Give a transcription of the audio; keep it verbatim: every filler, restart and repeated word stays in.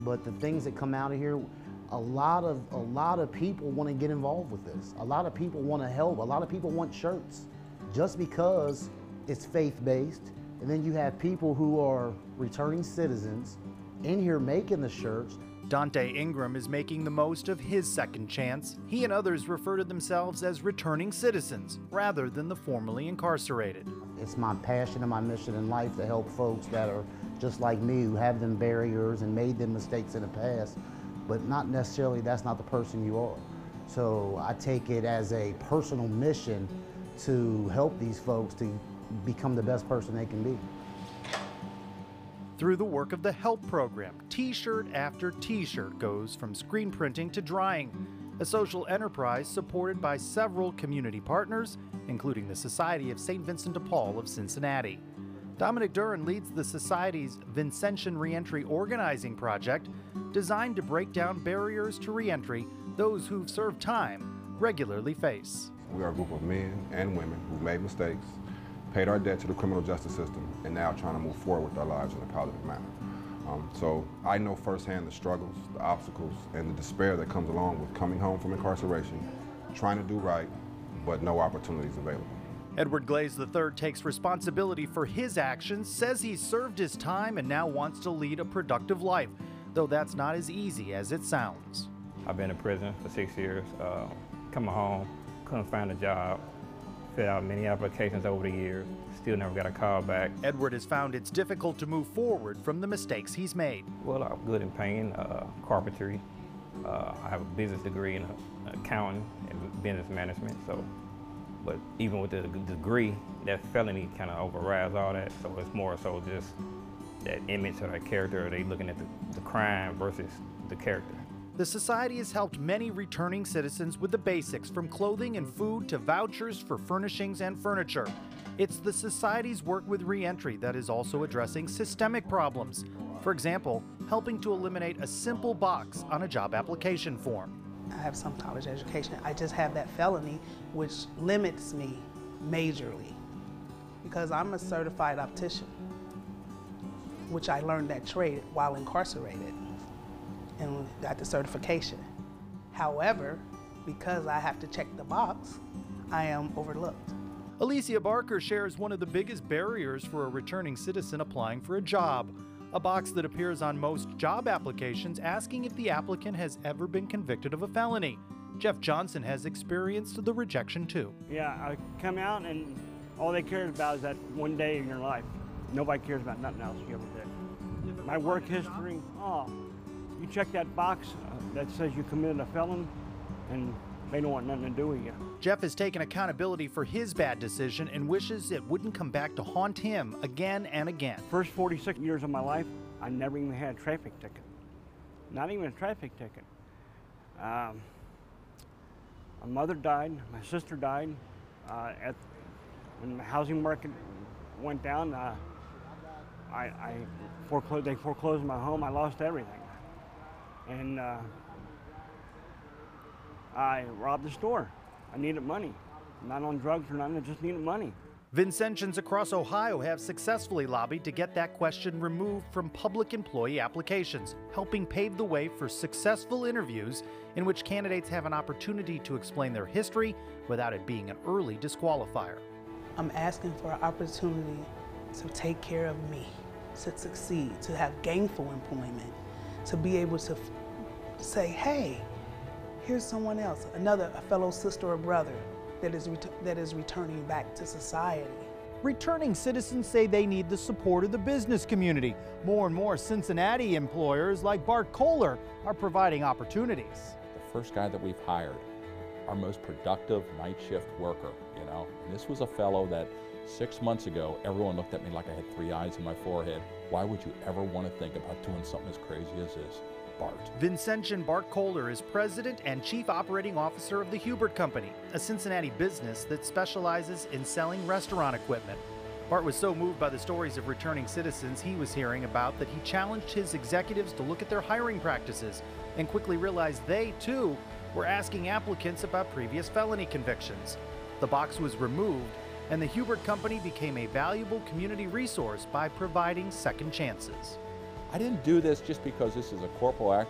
But the things that come out of here, a lot of a lot of people want to get involved with this. A lot of people want to help. A lot of people want shirts, just because it's faith-based. And then you have people who are returning citizens in here making the shirts. Dante Ingram is making the most of his second chance. He and others refer to themselves as returning citizens rather than the formerly incarcerated. It's my passion and my mission in life to help folks that are just like me, who have them barriers and made them mistakes in the past, but not necessarily that's not the person you are. So I take it as a personal mission to help these folks to become the best person they can be. Through the work of the HELP program, t-shirt after t-shirt goes from screen printing to drying, a social enterprise supported by several community partners, including the Society of Saint Vincent de Paul of Cincinnati. Dominic Duran leads the Society's Vincentian Reentry Organizing Project, designed to break down barriers to reentry those who've served time regularly face. We are a group of men and women who've made mistakes, paid our debt to the criminal justice system, and now trying to move forward with our lives in a positive manner. Um, so I know firsthand the struggles, the obstacles, and the despair that comes along with coming home from incarceration, trying to do right, but no opportunities available. Edward Glaze the third takes responsibility for his actions, says he's served his time and now wants to lead a productive life, though that's not as easy as it sounds. I've been in prison for six years, uh, coming home, couldn't find a job, filled out many applications over the years, still never got a call back. Edward has found it's difficult to move forward from the mistakes he's made. Well, I'm good in painting, uh, carpentry. Uh, I have a business degree in accounting and business management, so. But even with the degree, that felony kind of overrides all that, so it's more so just that image or that character, or they looking at the, the crime versus the character. The Society has helped many returning citizens with the basics, from clothing and food to vouchers for furnishings and furniture. It's the Society's work with reentry that is also addressing systemic problems. For example, helping to eliminate a simple box on a job application form. I have some college education. I just have that felony, which limits me majorly, because I'm a certified optician, which I learned that trade while incarcerated and got the certification. However, because I have to check the box, I am overlooked. Alicia Barker shares one of the biggest barriers for a returning citizen applying for a job. A box that appears on most job applications asking if the applicant has ever been convicted of a felony. Jeff Johnson has experienced the rejection too. Yeah, I come out and all they care about is that one day in your life. Nobody cares about nothing else you ever did. My work history, oh, you check that box uh, that says you committed a felony and they don't want nothing to do with you. Jeff has taken accountability for his bad decision and wishes it wouldn't come back to haunt him again and again. First forty-six years of my life, I never even had a traffic ticket. Not even a traffic ticket. Um, my mother died, my sister died. Uh, at, when the housing market went down, uh, I, I foreclosed, they foreclosed my home, I lost everything. And uh, I robbed the store. I needed money. I'm not on drugs or nothing, I just needed money. Vincentians across Ohio have successfully lobbied to get that question removed from public employee applications, helping pave the way for successful interviews in which candidates have an opportunity to explain their history without it being an early disqualifier. I'm asking for an opportunity to take care of me, to succeed, to have gainful employment, to be able to say, hey, here's someone else, another, a fellow sister or brother that is, that is returning back to society. Returning citizens say they need the support of the business community. More and more Cincinnati employers like Bart Kohler are providing opportunities. The first guy that we've hired, our most productive night shift worker, you know, and this was a fellow that six months ago, everyone looked at me like I had three eyes in my forehead. Why would you ever want to think about doing something as crazy as this? Bart. Vincentian Bart Kohler is president and chief operating officer of the Hubert Company, a Cincinnati business that specializes in selling restaurant equipment. Bart was so moved by the stories of returning citizens he was hearing about that he challenged his executives to look at their hiring practices and quickly realized they, too, were asking applicants about previous felony convictions. The box was removed, and the Hubert Company became a valuable community resource by providing second chances. I didn't do this just because this is a corporal act